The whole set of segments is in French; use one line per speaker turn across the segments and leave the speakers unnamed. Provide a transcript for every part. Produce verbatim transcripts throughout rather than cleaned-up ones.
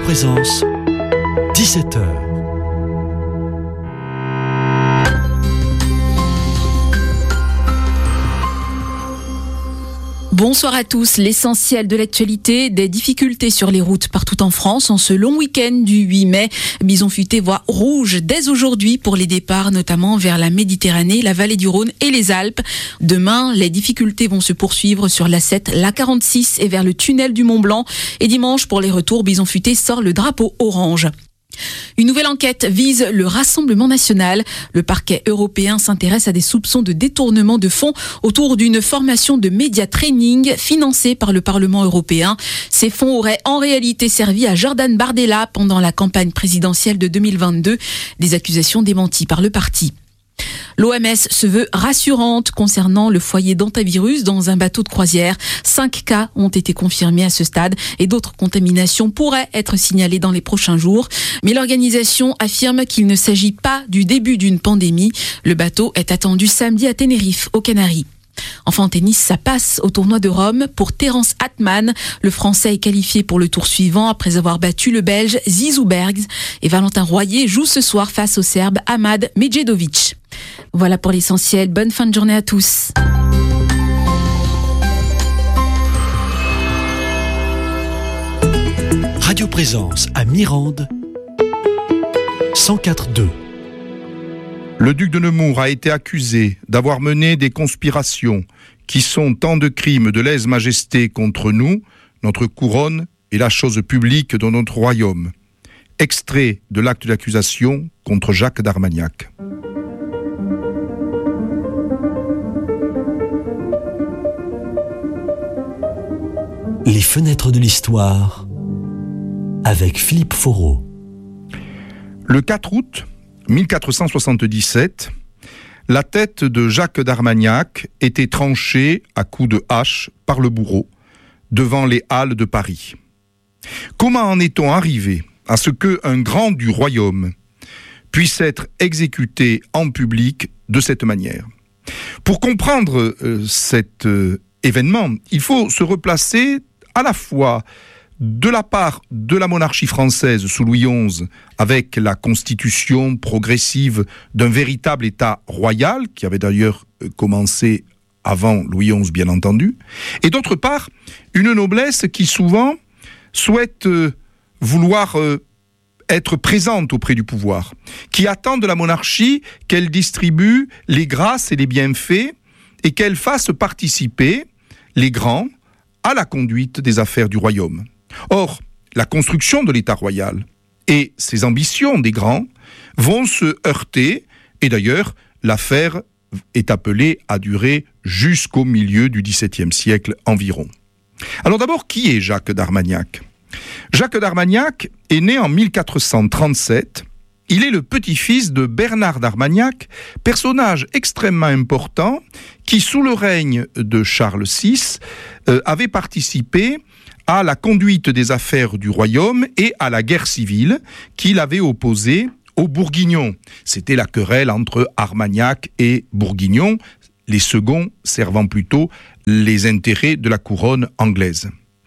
Présence, dix-sept heures.
Bonsoir à tous. L'essentiel de l'actualité, des difficultés sur les routes partout en France en ce long week-end du huit mai. Bison Futé voit rouge dès aujourd'hui pour les départs, notamment vers la Méditerranée, la vallée du Rhône et les Alpes. Demain, les difficultés vont se poursuivre sur l'A sept, l'A quarante-six et vers le tunnel du Mont Blanc. Et dimanche, pour les retours, Bison Futé sort le drapeau orange. Une nouvelle enquête vise le Rassemblement national. Le parquet européen s'intéresse à des soupçons de détournement de fonds autour d'une formation de média training financée par le Parlement européen. Ces fonds auraient en réalité servi à Jordan Bardella pendant la campagne présidentielle de deux mille vingt-deux. Des accusations démenties par le parti. L'O M S se veut rassurante concernant le foyer d'hantavirus dans un bateau de croisière. Cinq cas ont été confirmés à ce stade et d'autres contaminations pourraient être signalées dans les prochains jours. Mais l'organisation affirme qu'il ne s'agit pas du début d'une pandémie. Le bateau est attendu samedi à Tenerife, aux Canaries. Enfin en tennis, ça passe au tournoi de Rome pour Terence Atman. Le Français est qualifié pour le tour suivant après avoir battu le Belge Zizou Bergs. Et Valentin Royer joue ce soir face au Serbe Ahmad Medjedovic. Voilà pour l'essentiel. Bonne fin de journée à tous.
Radio Présence à Mirande, cent quatre virgule deux.
Le duc de Nemours a été accusé d'avoir mené des conspirations qui sont tant de crimes de lèse-majesté contre nous, notre couronne et la chose publique de notre royaume. Extrait de l'acte d'accusation contre Jacques d'Armagnac.
Les fenêtres de l'histoire avec Philippe Foreau.
Le quatre août mille quatre cent soixante-dix-sept, la tête de Jacques d'Armagnac était tranchée à coups de hache par le bourreau devant les halles de Paris. Comment en est-on arrivé à ce qu'un grand du royaume puisse être exécuté en public de cette manière ? Pour comprendre euh, cet euh, événement, il faut se replacer à la fois de la part de la monarchie française sous Louis onze, avec la constitution progressive d'un véritable État royal, qui avait d'ailleurs commencé avant Louis onze, bien entendu, et d'autre part, une noblesse qui souvent souhaite euh, vouloir euh, être présente auprès du pouvoir, qui attend de la monarchie qu'elle distribue les grâces et les bienfaits et qu'elle fasse participer les grands à la conduite des affaires du royaume. Or, la construction de l'État royal et ses ambitions des grands vont se heurter, et d'ailleurs, l'affaire est appelée à durer jusqu'au milieu du dix-septième siècle environ. Alors d'abord, qui est Jacques d'Armagnac ? Jacques d'Armagnac est né en mille quatre cent trente-sept. Il est le petit-fils de Bernard d'Armagnac, personnage extrêmement important qui, sous le règne de Charles six, euh, avait participé à la conduite des affaires du royaume et à la guerre civile qu'il avait opposée aux Bourguignons. C'était la querelle entre Armagnac et Bourguignon, les seconds servant plutôt les intérêts de la couronne anglaise.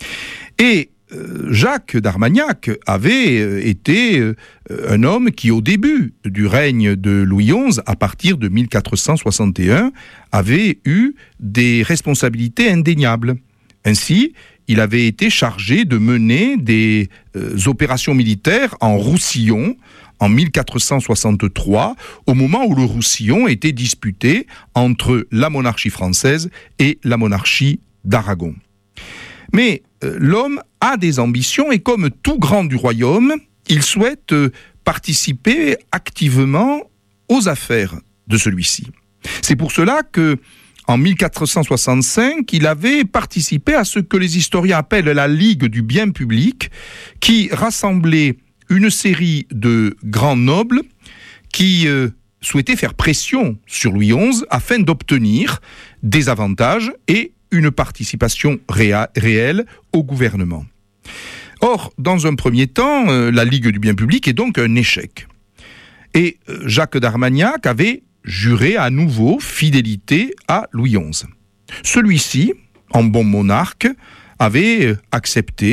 Et euh, Jacques d'Armagnac avait euh, été euh, un homme qui, au début du règne de Louis onze, à partir de mille quatre cent soixante et un, avait eu des responsabilités indéniables. Ainsi, il avait été chargé de mener des euh, opérations militaires en Roussillon en mille quatre cent soixante-trois, au moment où le Roussillon était disputé entre la monarchie française et la monarchie d'Aragon. Mais euh, l'homme a des ambitions et comme tout grand du royaume, il souhaite euh, participer activement aux affaires de celui-ci. C'est pour cela que en mille quatre cent soixante-cinq, il avait participé à ce que les historiens appellent la Ligue du bien public, qui rassemblait une série de grands nobles qui euh, souhaitaient faire pression sur Louis onze afin d'obtenir des avantages et une participation réa- réelle au gouvernement. Or, dans un premier temps, euh, la Ligue du bien public est donc un échec. Et euh, Jacques d'Armagnac avait juré à nouveau fidélité à Louis onze. Celui-ci, en bon monarque, avait accepté,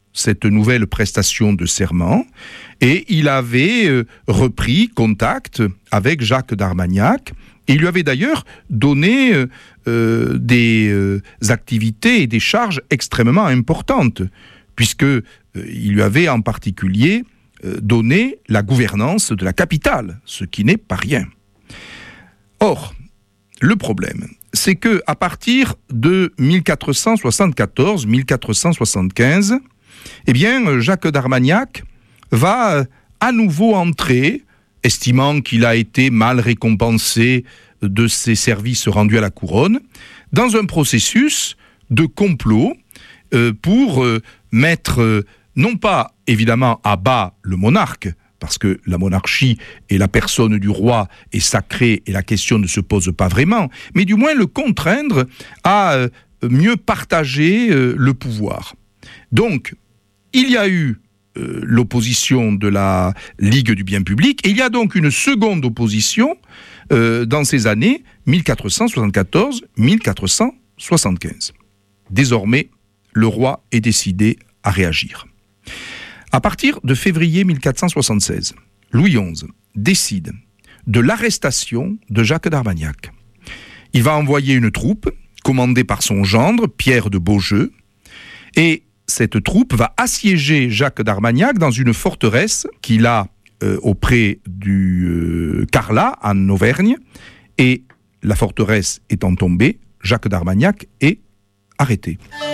cette nouvelle prestation de serment et il avait euh, repris contact avec Jacques d'Armagnac. Et il lui avait d'ailleurs donné euh, euh, des euh, activités et des charges extrêmement importantes, puisque euh, il lui avait en particulier euh, donné la gouvernance de la capitale, ce qui n'est pas rien. Or, le problème, c'est que à partir de mille quatre cent soixante-quatorze mille quatre cent soixante-quinze, eh bien, Jacques d'Armagnac va euh, à nouveau entrer, estimant qu'il a été mal récompensé de ses services rendus à la couronne, dans un processus de complot euh, pour euh, mettre, euh, non pas évidemment à bas le monarque, parce que la monarchie et la personne du roi est sacrée et la question ne se pose pas vraiment, mais du moins le contraindre à euh, mieux partager euh, le pouvoir. Donc, il y a eu euh, l'opposition de la Ligue du bien public, et il y a donc une seconde opposition euh, dans ces années mille quatre cent soixante-quatorze mille quatre cent soixante-quinze. Désormais, le roi est décidé à réagir. À partir de février mille quatre cent soixante-seize, Louis onze décide de l'arrestation de Jacques d'Armagnac. Il va envoyer une troupe, commandée par son gendre, Pierre de Beaujeu, et cette troupe va assiéger Jacques d'Armagnac dans une forteresse qu'il a euh, auprès du euh, Carlat, en Auvergne, et la forteresse étant tombée, Jacques d'Armagnac est arrêté.